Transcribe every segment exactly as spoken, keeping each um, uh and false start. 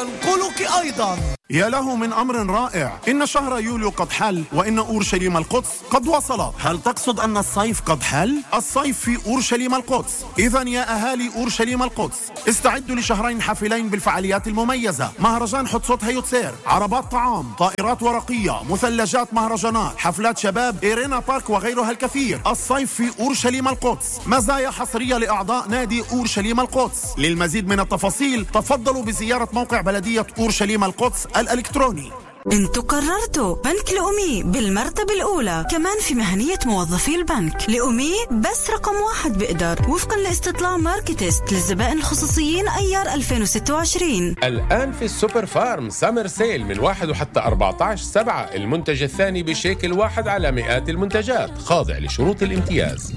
ينقلك أيضا. يا له من أمر رائع، إن شهر يوليو قد حل وإن أورشليم القدس قد وصلت. هل تقصد أن الصيف قد حل؟ الصيف في أورشليم القدس. إذن يا أهالي أورشليم القدس استعدوا لشهرين حافلين بالفعاليات المميزة: مهرجان حتسوت هيوتسير، عربات طعام، طائرات ورقية، مثلجات مهرجانات، حفلات شباب، إيرينا بارك وغيرها الكثير. الصيف في أورشليم القدس، مزايا حصرية لأعضاء نادي أورشليم القدس. للمزيد من التفاصيل تفضلوا بزيارة موقع بلدية أورشليم القدس الإلكتروني. انتوا قررتوا بنك لأمي بالمرتبة الأولى، كمان في مهنية موظفي البنك. لأمي بس رقم واحد بقدر وفقا لاستطلاع ماركتست للزبائن الخصوصيين أيار ألفين وستة وعشرين. الآن في السوبر فارم سامر سيل من واحد وحتى أربعة عشر سبعة، المنتج الثاني بشيكل واحد على مئات المنتجات، خاضع لشروط الامتياز.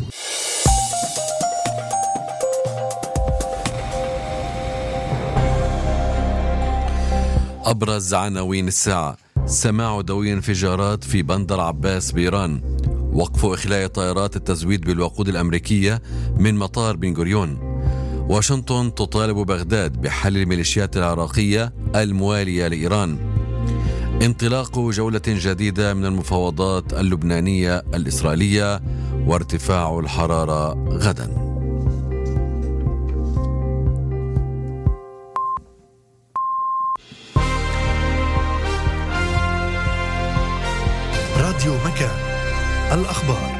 أبرز عناوين الساعة: سماع دوي انفجارات في بندر عباس بإيران، وقف إخلاء طائرات التزويد بالوقود الأمريكية من مطار بن غوريون، واشنطن تطالب بغداد بحل الميليشيات العراقية الموالية لإيران، انطلاق جولة جديدة من المفاوضات اللبنانية الإسرائيلية، وارتفاع الحرارة غدا. راديو مكان، الأخبار.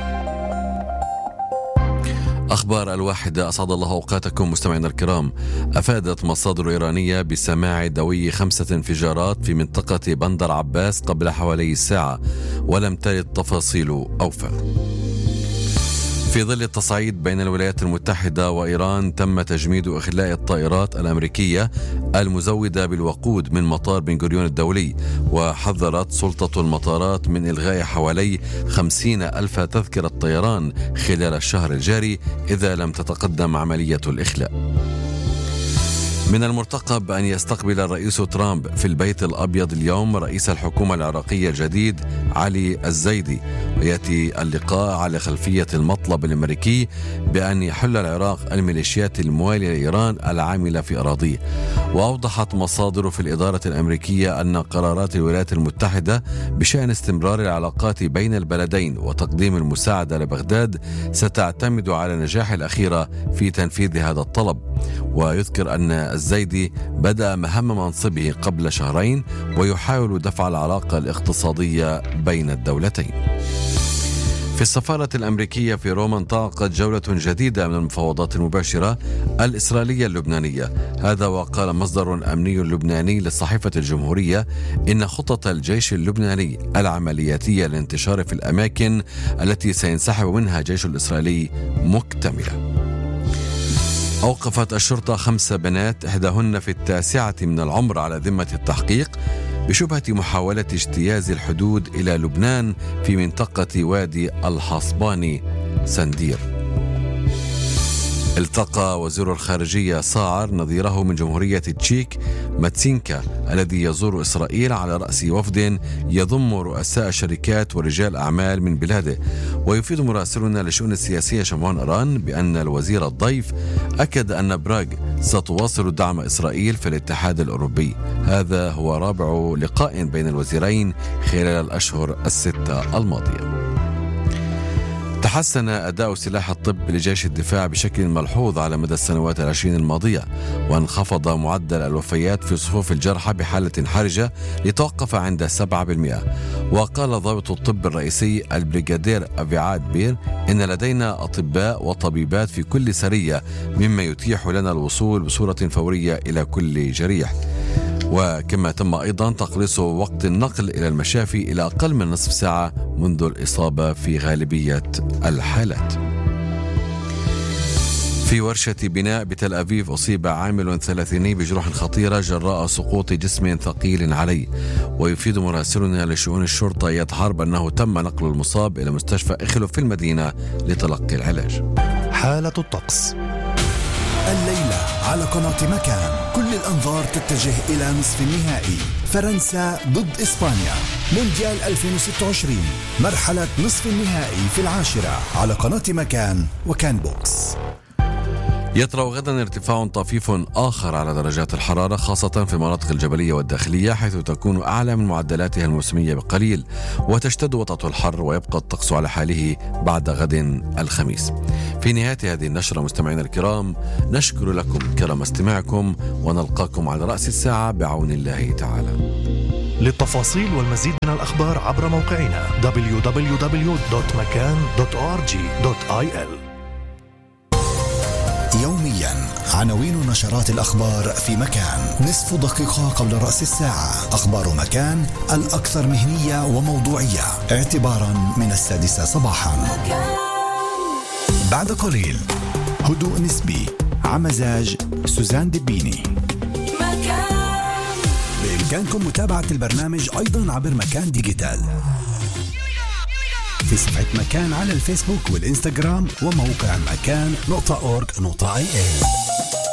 أخبار الواحدة، أسعد الله أوقاتكم مستمعينا الكرام. أفادت مصادر إيرانية بسماع دوي خمسة انفجارات في منطقة بندر عباس قبل حوالي ساعة، ولم ترد تفاصيل أوفى. في ظل التصعيد بين الولايات المتحدة وإيران، تم تجميد إخلاء الطائرات الأمريكية المزودة بالوقود من مطار بن غوريون الدولي، وحذرت سلطة المطارات من إلغاء حوالي خمسين ألف تذكرة طيران خلال الشهر الجاري إذا لم تتقدم عملية الإخلاء. من المرتقب أن يستقبل الرئيس ترامب في البيت الأبيض اليوم رئيس الحكومة العراقية الجديد علي الزيدي، ويأتي اللقاء على خلفية المطلب الأمريكي بأن يحل العراق الميليشيات الموالية لإيران العاملة في أراضيه. وأوضحت مصادر في الإدارة الأمريكية أن قرارات الولايات المتحدة بشأن استمرار العلاقات بين البلدين وتقديم المساعدة لبغداد ستعتمد على نجاح الأخيرة في تنفيذ هذا الطلب. ويذكر أن الزيدي بدأ مهام منصبه قبل شهرين ويحاول دفع العلاقة الاقتصادية بين الدولتين. في السفارة الأمريكية في روما انطلقت جولة جديدة من المفاوضات المباشرة الإسرائيلية اللبنانية. هذا وقال مصدر أمني لبناني للصحيفة الجمهورية إن خطة الجيش اللبناني العملياتية للانتشار في الأماكن التي سينسحب منها الجيش الإسرائيلي مكتملة. أوقفت الشرطة خمس بنات إحداهن في التاسعة من العمر على ذمة التحقيق بشبهة محاولة اجتياز الحدود إلى لبنان في منطقة وادي الحصباني سندير. التقى وزير الخارجية صاعر نظيره من جمهورية تشيك ماتسينكا الذي يزور إسرائيل على رأس وفد يضم رؤساء شركات ورجال أعمال من بلاده. ويفيد مراسلنا للشؤون السياسية شمعون أران بأن الوزير الضيف أكد أن براغ ستواصل دعم إسرائيل في الاتحاد الأوروبي. هذا هو رابع لقاء بين الوزيرين خلال الأشهر الستة الماضية. تحسن أداء سلاح الطب لجيش الدفاع بشكل ملحوظ على مدى السنوات العشرين الماضية، وانخفض معدل الوفيات في صفوف الجرحى بحالة حرجة لتوقف عند سبعة بالمئة. وقال ضابط الطب الرئيسي البريغادير أفيعاد بير إن لدينا أطباء وطبيبات في كل سرية، مما يتيح لنا الوصول بصورة فورية إلى كل جريح. وكما تم أيضا تقليص وقت النقل إلى المشافي إلى أقل من نصف ساعة منذ الإصابة في غالبية الحالات. في ورشة بناء بتل أبيب أصيب عامل ثلاثيني بجروح خطيرة جراء سقوط جسم ثقيل عليه. ويفيد مراسلنا لشؤون الشرطة إياد حرب أنه تم نقل المصاب إلى مستشفى إخلو في المدينة لتلقي العلاج. حالة الطقس الليلة على قناة مكان. كل الأنظار تتجه إلى نصف النهائي، فرنسا ضد إسبانيا، مونديال ألفين وستة وعشرين، مرحلة نصف النهائي في العاشرة على قناة مكان وكان بوكس. يطرأ غدا ارتفاع طفيف آخر على درجات الحرارة خاصة في المناطق الجبلية والداخلية، حيث تكون أعلى من معدلاتها الموسمية بقليل، وتشتد وطأة الحر ويبقى الطقس على حاله بعد غد الخميس. في نهاية هذه النشرة مستمعينا الكرام، نشكر لكم كرم استماعكم ونلقاكم على رأس الساعة بعون الله تعالى. للتفاصيل والمزيد من الأخبار عبر موقعنا دبليو دبليو دبليو دوت مكان دوت أو آر جي دوت آي إل. يوميا عناوين نشرات الأخبار في مكان، نصف دقيقة قبل رأس الساعة. أخبار مكان الأكثر مهنية وموضوعية اعتبارا من السادسة صباحا. بعد قليل هدوء نسبي عمزاج سوزان دبيني. بإمكانكم متابعة البرنامج أيضا عبر مكان ديجيتال في صفحة مكان على الفيسبوك والإنستغرام وموقع مكان نقطة أورج نقطة آي إل.